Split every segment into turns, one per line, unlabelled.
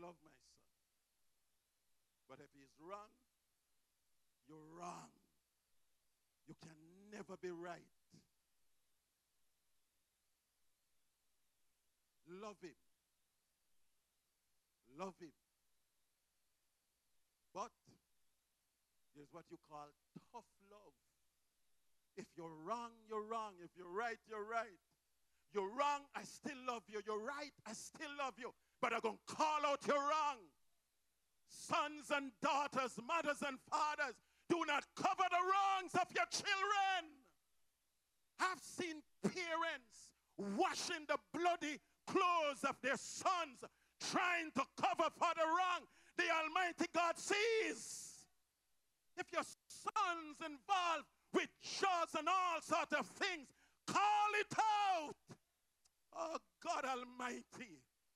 love my son. But if he's wrong, you're wrong. You can never be right. Love him. Love him. But there's what you call tough love. If you're wrong, you're wrong. If you're right, you're right. You're wrong, I still love you. You're right, I still love you. But I'm going to call out you're wrong. Sons and daughters, mothers and fathers, do not cover the wrongs of your children. I've seen parents washing the bloody clothes of their sons, trying to cover for the wrong. The Almighty God sees. If your son's involved with drugs and all sorts of things, call it out. Oh, God Almighty.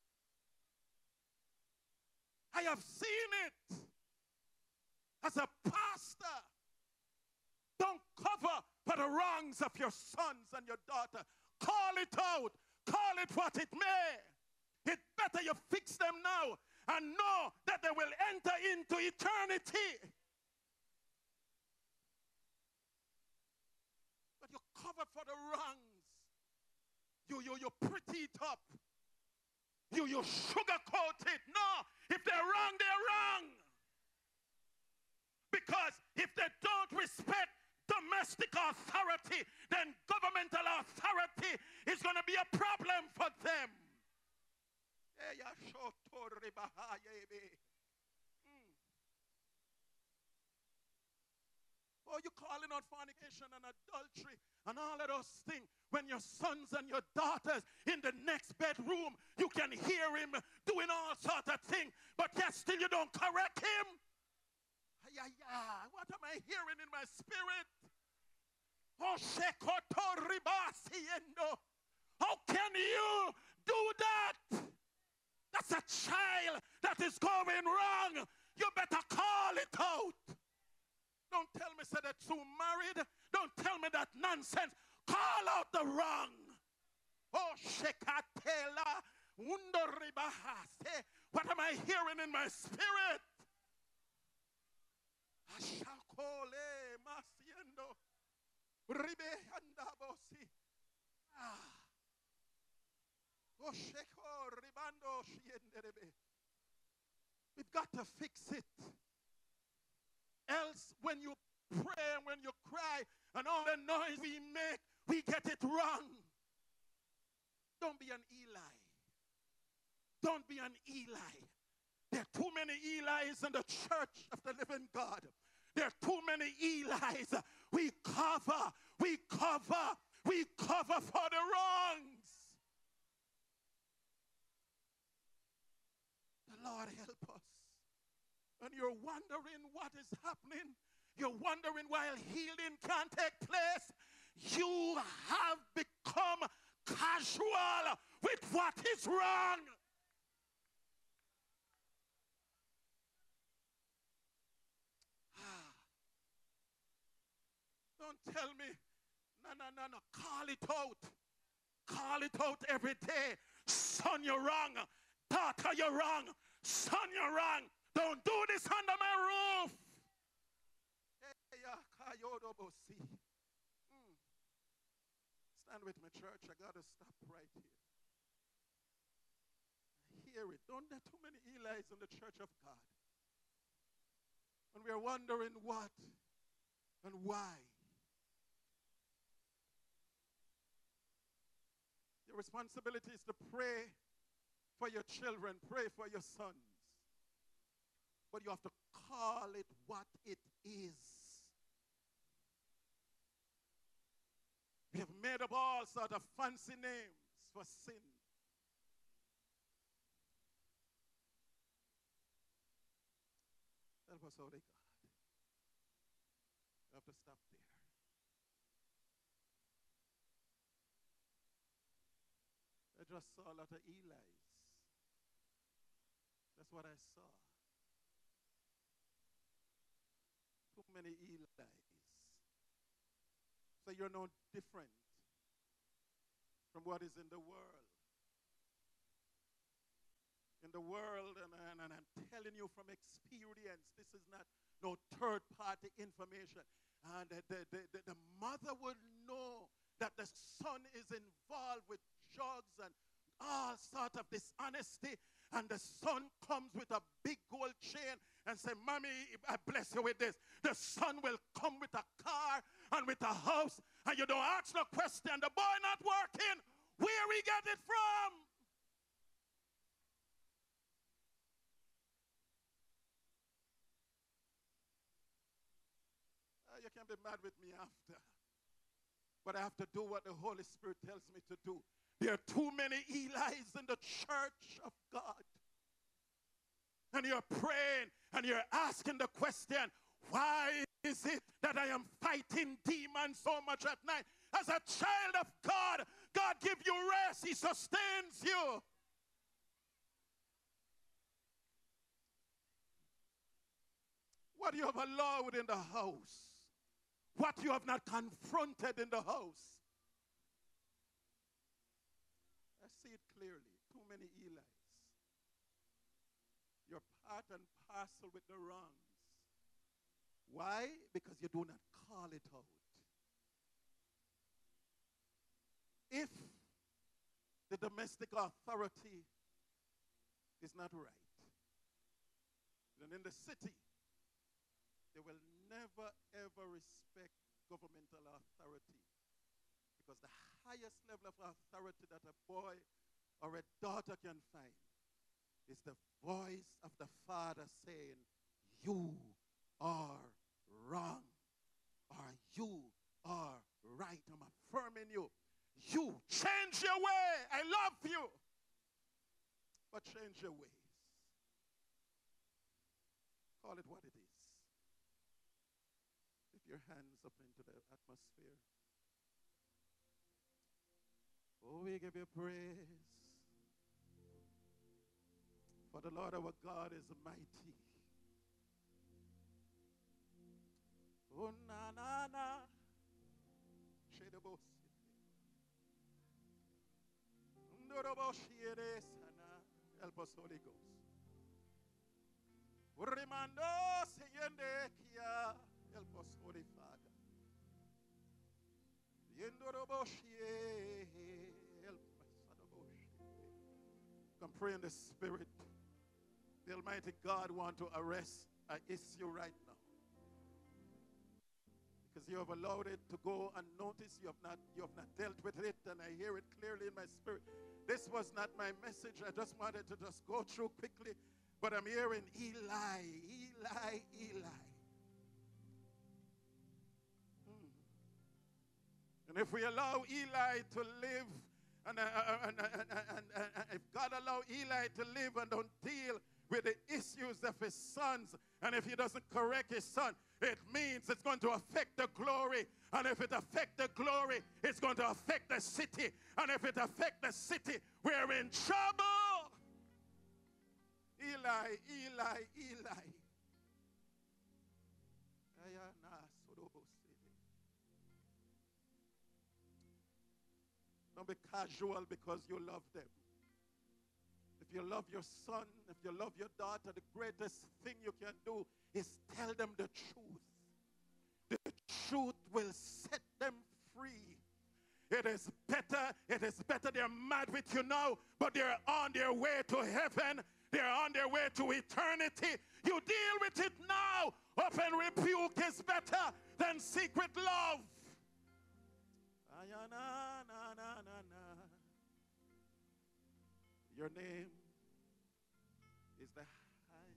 I have seen it as a pastor. Don't cover for the wrongs of your sons and your daughter. Call it out. Call it what it may. It's better you fix them now and know that they will enter into eternity. But you cover for the wrongs. You pretty it up. You sugarcoat it. No, if they're wrong, they're wrong. Because if they don't respect domestic authority, then governmental authority is going to be a problem for them. Oh, you're calling out fornication and adultery and all of those things. When your sons and your daughters in the next bedroom, you can hear him doing all sorts of things, but yet still you don't correct him. What am I hearing in my spirit? How can you do that? That's a child that is going wrong. You better call it out. Don't tell me say they're too married. Don't tell me that nonsense. Call out the wrong. Oh, shekatela undoribahase. What am I hearing in my spirit? Ashakole masiendo ribe andabosi. Oh, sheko ribando shienderebe. We've got to fix it. Else, when you pray and when you cry and all the noise we make, we get it wrong. Don't be an Eli. Don't be an Eli. There are too many Elis in the church of the living God. There are too many Elis. We cover for the wrongs. The Lord help us. And you're wondering what is happening. You're wondering why healing can't take place. You have become casual with what is wrong. Don't tell me, no. Call it out. Call it out every day. Son, you're wrong. Daughter, you're wrong. Son, you're wrong. Don't do this under my roof. Stand with me, church. I got to stop right here. Hear it. Don't there too many Elis in the church of God? And we're wondering what and why. Your responsibility is to pray for your children, pray for your sons. But you have to call it what it is. We have made up all sorts of fancy names for sin. Help us, Holy God. We have to stop there. I just saw a lot of Elis. That's what I saw. Too many Elis. So you're no different from what is in the world. In the world, and I'm telling you from experience, this is not no third-party information. And the mother would know that the son is involved with drugs and all sort of dishonesty, and the son comes with a big gold chain and say, Mommy, I bless you with this. The son will come with a car and with a house, and you don't ask no question. The boy not working, where we get it from? You can be mad with me after, but I have to do what the Holy Spirit tells me to do. There are too many Eli's in the church of God. And you're praying and you're asking the question, why is it that I am fighting demons so much at night? As a child of God, God gives you rest. He sustains you. What you have allowed in the house, what you have not confronted in the house. I see it clearly. Too many Eli's. You're part and parcel with the wrongs. Why? Because you do not call it out. If the domestic authority is not right, then in the city, they will never, ever respect governmental authority. Because the highest level of authority that a boy or a daughter can find is the voice of the father saying, you are wrong, or you are right. I'm affirming you. You change your way. I love you. But change your ways. Call it what it is. Lift your hands up into the atmosphere. Oh, we give you praise. For the Lord our God is mighty. Oh, na na na. Help us, Holy Ghost. Help us, Holy Father. Come pray in the Spirit. The Almighty God want to arrest an issue right now. Because you have allowed it to go unnoticed. You have not dealt with it, and I hear it clearly in my spirit. This was not my message. I just wanted to just go through quickly. But I'm hearing Eli, Eli, Eli. And if we allow Eli to live, and if God allow Eli to live and don't deal with the issues of his sons, and if he doesn't correct his son, it means it's going to affect the glory. And if it affects the glory, it's going to affect the city. And if it affects the city, we're in trouble. Eli, Eli, Eli. Don't be casual because you love them. If you love your son, if you love your daughter, the greatest thing you can do is tell them the truth. The truth will set them free. It is better they're mad with you now, but they're on their way to heaven. They're on their way to eternity. You deal with it now. Open rebuke is better than secret love. Your name is the high.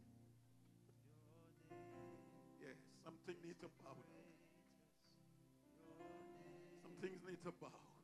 Yes, some things need to bow. Some things need to bow.